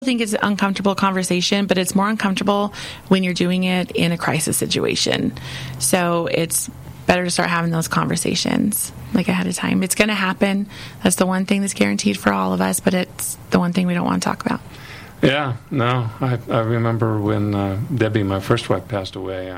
think it's an uncomfortable conversation, but it's more uncomfortable when you're doing it in a crisis situation. So it's better to start having those conversations like ahead of time. It's going to happen. That's the one thing that's guaranteed for all of us, but it's the one thing we don't want to talk about. Yeah, no, I remember when Debbie, my first wife, passed away.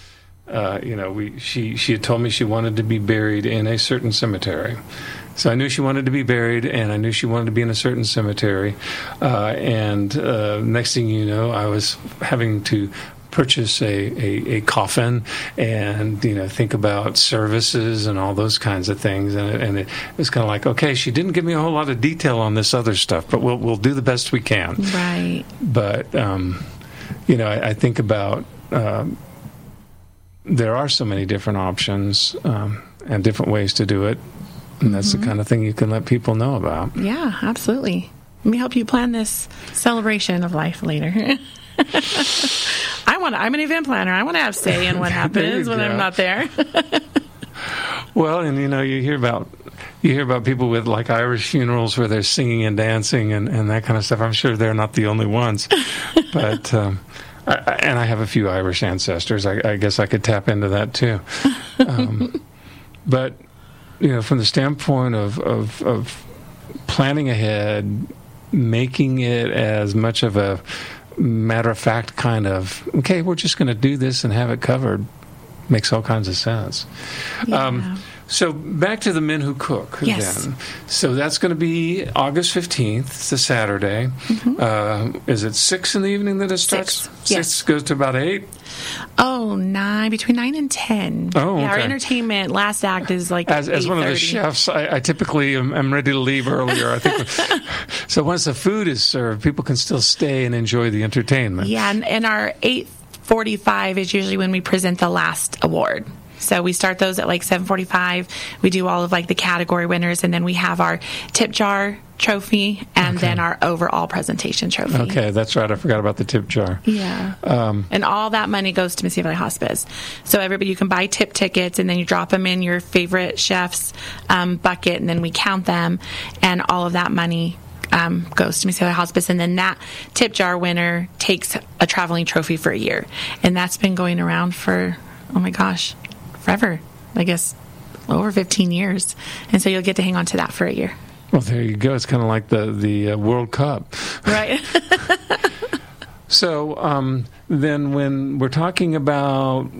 She had told me she wanted to be buried in a certain cemetery. So I knew she wanted to be buried, and I knew she wanted to be in a certain cemetery. And next thing you know, I was having to purchase a coffin and, think about services and all those kinds of things. And it was kind of like, okay, she didn't give me a whole lot of detail on this other stuff, but we'll do the best we can. Right. But, I think about there are so many different options and different ways to do it. And that's the kind of thing you can let people know about. Yeah, absolutely. Let me help you plan this celebration of life later. I'm an event planner. I want to have say in what happens when I'm not there. Well, and you hear about people with like Irish funerals where they're singing and dancing and that kind of stuff. I'm sure they're not the only ones. But I have a few Irish ancestors. I guess I could tap into that too. But from the standpoint of planning ahead, making it as much of a matter-of-fact kind of, okay, we're just going to do this and have it covered, makes all kinds of sense. Yeah. So back to the Men Who Cook then. So that's going to be August 15th. It's a Saturday. Mm-hmm. Is it 6 in the evening that it starts? 6. Yes. 6 goes to about 8? Oh, 9, between 9 and 10. Oh, okay. Yeah, our entertainment last act is like As one of the chefs, I typically am ready to leave earlier. I think. So once the food is served, people can still stay and enjoy the entertainment. Yeah, and our 8:45 is usually when we present the last award. So we start those at like 7:45. We do all of like the category winners, and then we have our tip jar trophy and then our overall presentation trophy. Okay, that's right. I forgot about the tip jar. Yeah. And all that money goes to Mississippi Valley Hospice. So everybody, you can buy tip tickets, and then you drop them in your favorite chef's bucket, and then we count them, and all of that money goes to Mississippi Valley Hospice, and then that tip jar winner takes a traveling trophy for a year. And that's been going around for, oh my gosh, forever. I guess over 15 years. And so you'll get to hang on to that for a year. Well, there you go. It's kind of like the World Cup. Right. So then when we're talking about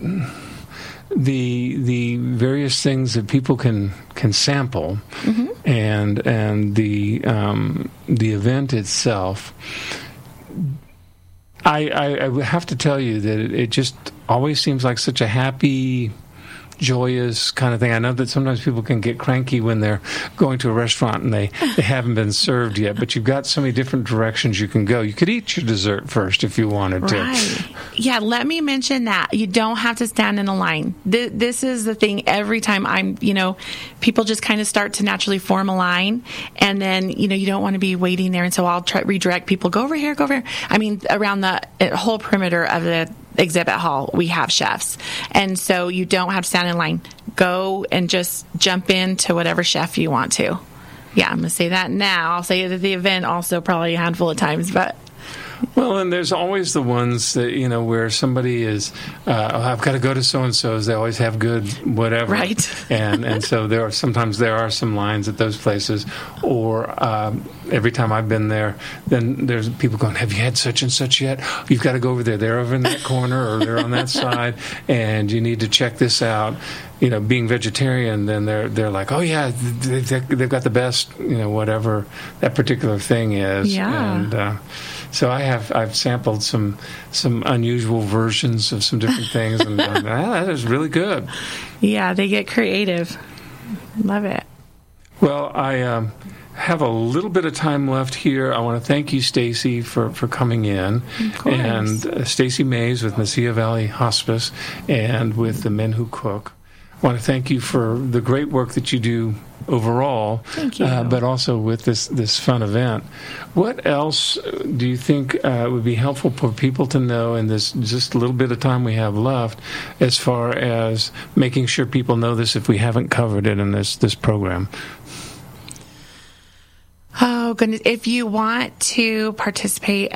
the various things that people can sample and the event itself, I have to tell you that it just always seems like such a happy, joyous kind of thing. I know that sometimes people can get cranky when they're going to a restaurant and they haven't been served yet, but you've got so many different directions you can go. You could eat your dessert first if you wanted to. Right. Yeah, let me mention that. You don't have to stand in a line. This is the thing. Every time people just kind of start to naturally form a line, and then, you don't want to be waiting there, and so I'll redirect people, go over here, go over here. I mean, around the whole perimeter of the exhibit hall, we have chefs. And so you don't have to stand in line. Go and just jump into whatever chef you want to. Yeah, I'm going to say that now. I'll say it at the event also probably a handful of times, but... Well, and there's always the ones that, where somebody is, I've got to go to so-and-so's. They always have good whatever. Right. And so there are some lines at those places. Or every time I've been there, then there's people going, have you had such and such yet? You've got to go over there. They're over in that corner or they're on that side, and you need to check this out. Being vegetarian, then they're like, oh yeah, they've got the best, whatever that particular thing is. Yeah. And so I've sampled some unusual versions of some different things, and that is really good. Yeah, they get creative. Love it. Well, I have a little bit of time left here. I want to thank you, Stacy, for coming in. Of course. And Stacy Mays with Mississippi Valley Hospice and with the Men Who Cook. I want to thank you for the great work that you do overall, thank you. But also with this fun event. What else do you think would be helpful for people to know in this just a little bit of time we have left, as far as making sure people know this if we haven't covered it in this program? Oh, goodness. If you want to participate